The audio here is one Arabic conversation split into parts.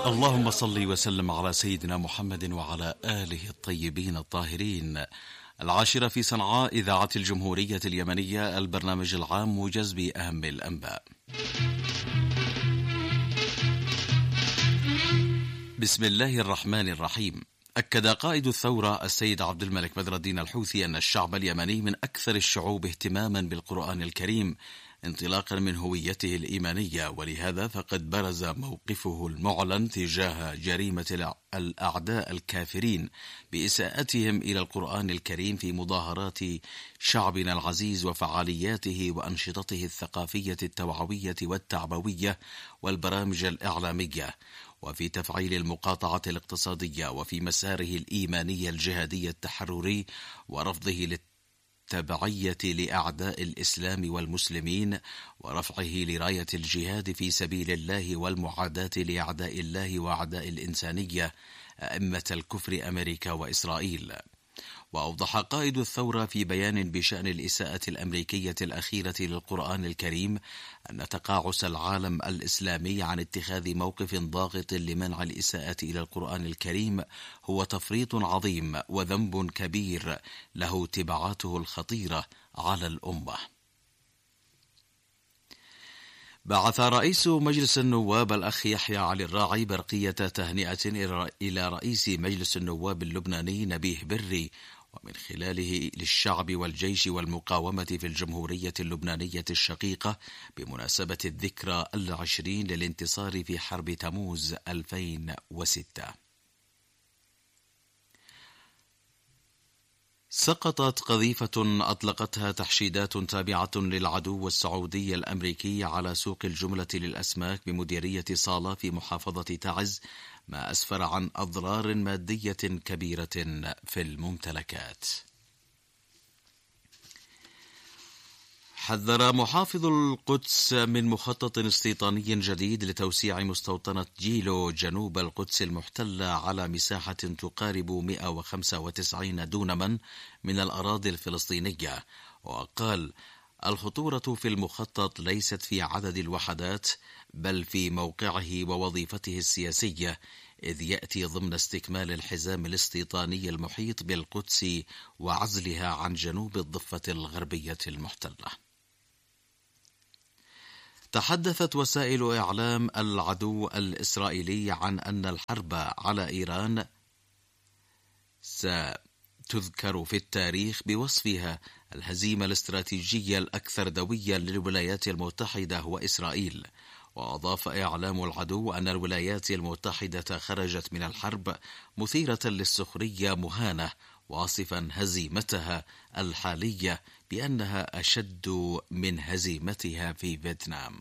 اللهم صل وسلم على سيدنا محمد وعلى آله الطيبين الطاهرين. 10 في صنعاء، إذاعة الجمهورية اليمنية، البرنامج العام موجز بأهم الأنباء. بسم الله الرحمن الرحيم. أكد قائد الثورة السيد عبد الملك بدر الدين الحوثي أن الشعب اليمني من أكثر الشعوب اهتماما بالقرآن الكريم انطلاقا من هويته الإيمانية، ولهذا فقد برز موقفه المعلن تجاه جريمة الأعداء الكافرين بإساءتهم إلى القرآن الكريم في مظاهرات شعبنا العزيز وفعالياته وأنشطته الثقافية التوعوية والتعبوية والبرامج الإعلامية، وفي تفعيل المقاطعة الاقتصادية، وفي مساره الإيماني الجهادي التحرري ورفضه للتبعية لأعداء الإسلام والمسلمين، ورفعه لراية الجهاد في سبيل الله والمعاداة لأعداء الله وأعداء الإنسانية أئمة الكفر أمريكا وإسرائيل. وأوضح قائد الثورة في بيان بشأن الإساءة الأمريكية الأخيرة للقرآن الكريم أن تقاعس العالم الإسلامي عن اتخاذ موقف ضاغط لمنع الإساءة إلى القرآن الكريم هو تفريط عظيم وذنب كبير له تبعاته الخطيرة على الأمة. بعث رئيس مجلس النواب الأخ يحيى علي الراعي برقية تهنئة إلى رئيس مجلس النواب اللبناني نبيه بري، ومن خلاله للشعب والجيش والمقاومة في الجمهورية اللبنانية الشقيقة بمناسبة الذكرى 20 للانتصار في حرب تموز 2006. سقطت قذيفة أطلقتها تحشيدات تابعة للعدو السعودي الأمريكي على سوق الجملة للأسماك بمديرية صالة في محافظة تعز، ما أسفر عن أضرار مادية كبيرة في الممتلكات. حذر محافظ القدس من مخطط استيطاني جديد لتوسيع مستوطنة جيلو جنوب القدس المحتلة على مساحة تقارب 195 دونما من الأراضي الفلسطينية، وقال: الخطورة في المخطط ليست في عدد الوحدات بل في موقعه ووظيفته السياسية، إذ يأتي ضمن استكمال الحزام الاستيطاني المحيط بالقدس وعزلها عن جنوب الضفة الغربية المحتلة. تحدثت وسائل إعلام العدو الإسرائيلي عن أن الحرب على إيران ستذكر في التاريخ بوصفها الهزيمة الاستراتيجية الأكثر دوية للولايات المتحدة وإسرائيل. وأضاف إعلام العدو أن الولايات المتحدة خرجت من الحرب مثيرة للسخرية مهانة، واصفا هزيمتها الحالية بأنها أشد من هزيمتها في فيتنام.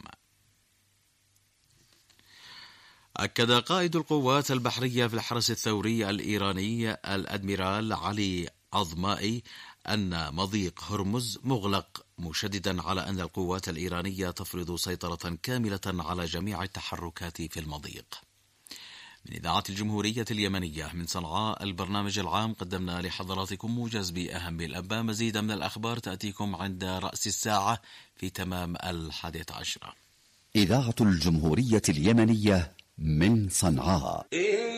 أكد قائد القوات البحرية في الحرس الثوري الإيراني الأدميرال علي عظمائي أن مضيق هرمز مغلق، مشددا على أن القوات الإيرانية تفرض سيطرة كاملة على جميع التحركات في المضيق. من إذاعة الجمهورية اليمنية من صنعاء، البرنامج العام، قدمنا لحضراتكم موجز بأهم الأنباء. مزيدا من الأخبار تأتيكم عند رأس الساعة في تمام 11. إذاعة الجمهورية اليمنية من صنعاء.